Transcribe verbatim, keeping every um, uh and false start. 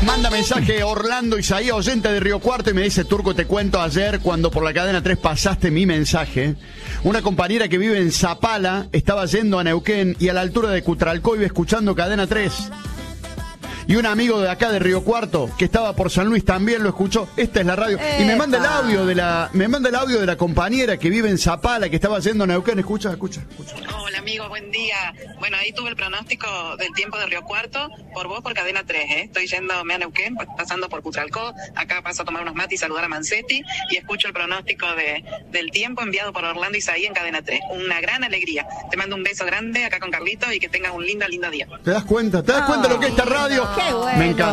Manda mensaje Orlando Isaías, oyente de Río Cuarto, y me dice: Turco, te cuento ayer cuando por la cadena tres pasaste mi mensaje. Una compañera que vive en Zapala estaba yendo a Neuquén y a la altura de Cutralcó iba escuchando cadena tres. Y un amigo de acá de Río Cuarto que estaba por San Luis también lo escuchó. Esta es la radio. Epa. Y me manda el audio de la, me manda el audio de la compañera que vive en Zapala, que estaba yendo a Neuquén. Escucha, escucha, escucha. Hola amigo, buen día. Bueno, ahí tuve el pronóstico del tiempo de Río Cuarto por vos por cadena tres, ¿eh? Estoy yéndome a Neuquén, pasando por Cutralcó. Acá paso a tomar unos mates y saludar a Mancetti. Y escucho el pronóstico de, del tiempo enviado por Orlando Isaías en cadena tres. Una gran alegría. Te mando un beso grande acá con Carlito y que tengas un lindo, lindo día. ¿Te das cuenta? ¿Te das cuenta Oh, lo que es esta radio? qué bueno. Me encanta.